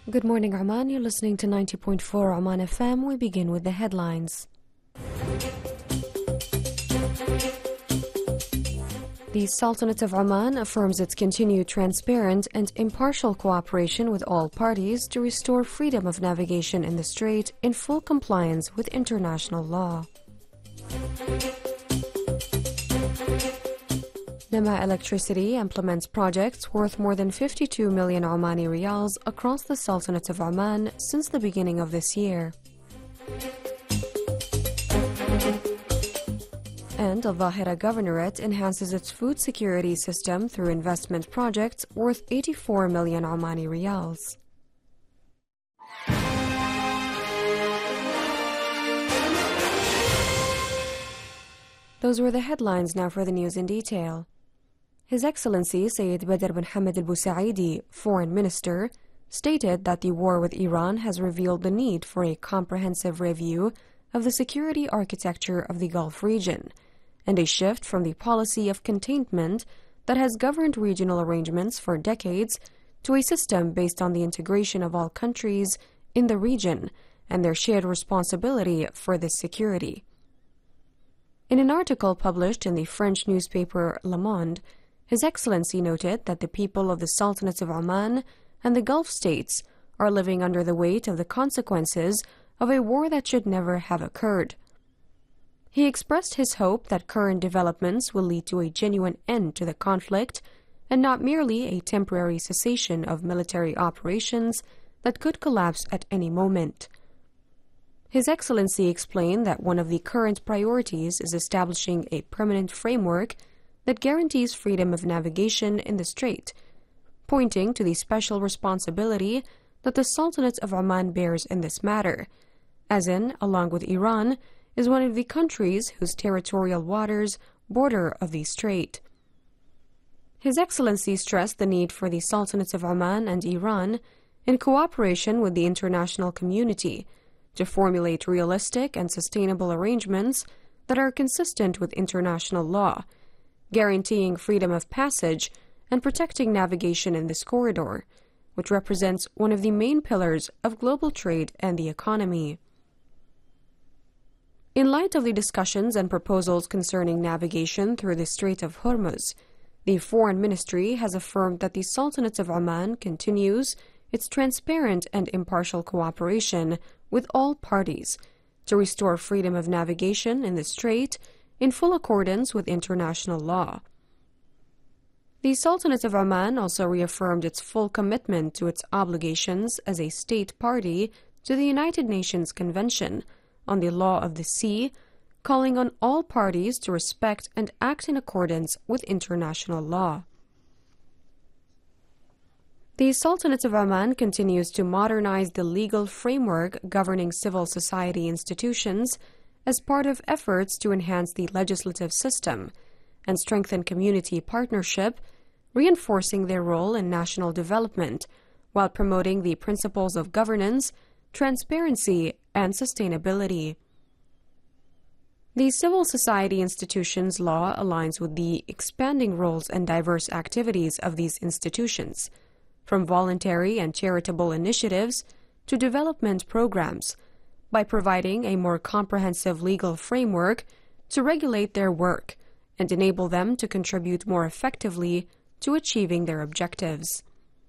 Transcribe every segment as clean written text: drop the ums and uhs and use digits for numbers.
Good morning, Oman. You're listening to 90.4 Oman FM. We begin with the headlines. The Sultanate of Oman affirms its continued transparent and impartial cooperation with all parties to restore freedom of navigation in the Strait in full compliance with international law. Nama Electricity implements projects worth more than 52 million Omani riyals across the Sultanate of Oman since the beginning of this year. And Al Dhahira Governorate enhances its food security system through investment projects worth 84 million Omani riyals. Those were the headlines. Now for the news in detail. His Excellency Sayyid Badr bin Hamad Al Busaidi, Foreign Minister, stated that the war with Iran has revealed the need for a comprehensive review of the security architecture of the Gulf region and a shift from the policy of containment that has governed regional arrangements for decades to a system based on the integration of all countries in the region and their shared responsibility for this security. In an article published in the French newspaper Le Monde, His Excellency noted that the people of the Sultanate of Oman and the Gulf states are living under the weight of the consequences of a war that should never have occurred. He expressed his hope that current developments will lead to a genuine end to the conflict and not merely a temporary cessation of military operations that could collapse at any moment. His Excellency explained that one of the current priorities is establishing a permanent framework that guarantees freedom of navigation in the Strait, pointing to the special responsibility that the Sultanate of Oman bears in this matter, as in, along with Iran, is one of the countries whose territorial waters border of the Strait. His Excellency stressed the need for the Sultanates of Oman and Iran, in cooperation with the international community, to formulate realistic and sustainable arrangements that are consistent with international law, guaranteeing freedom of passage and protecting navigation in this corridor, which represents one of the main pillars of global trade and the economy. In light of the discussions and proposals concerning navigation through the Strait of Hormuz, the Foreign Ministry has affirmed that the Sultanate of Oman continues its transparent and impartial cooperation with all parties to restore freedom of navigation in the Strait in full accordance with international law. The Sultanate of Oman also reaffirmed its full commitment to its obligations as a state party to the United Nations Convention on the Law of the Sea, calling on all parties to respect and act in accordance with international law. The Sultanate of Oman continues to modernize the legal framework governing civil society institutions as part of efforts to enhance the legislative system and strengthen community partnership, reinforcing their role in national development while promoting the principles of governance, transparency, and sustainability. The civil society institutions law aligns with the expanding roles and diverse activities of these institutions, from voluntary and charitable initiatives to development programs, by providing a more comprehensive legal framework to regulate their work and enable them to contribute more effectively to achieving their objectives.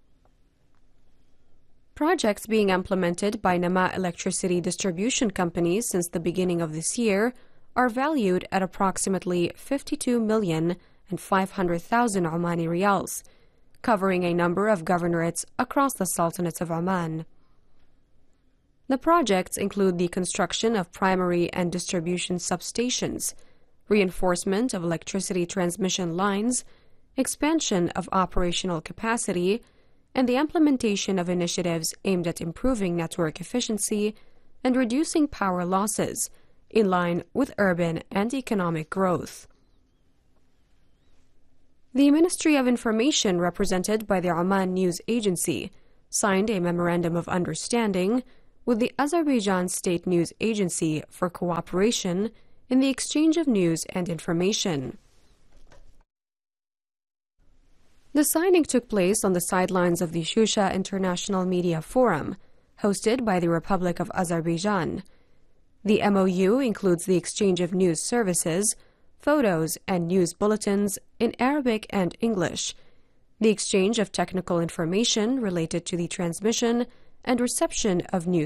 Projects being implemented by Nama Electricity distribution companies since the beginning of this year are valued at approximately 52,500,000 Omani riyals, covering a number of governorates across the Sultanate of Oman. The projects include the construction of primary and distribution substations, reinforcement of electricity transmission lines, expansion of operational capacity, and the implementation of initiatives aimed at improving network efficiency and reducing power losses, in line with urban and economic growth. The Ministry of Information, represented by the Oman News Agency, signed a Memorandum of Understanding with the Azerbaijan State News Agency for cooperation in the exchange of news and information. The signing took place on the sidelines of the Shusha International Media Forum, hosted by the Republic of Azerbaijan. The MOU includes the exchange of news services, photos, and news bulletins in Arabic and English, the exchange of technical information related to the transmission and reception of news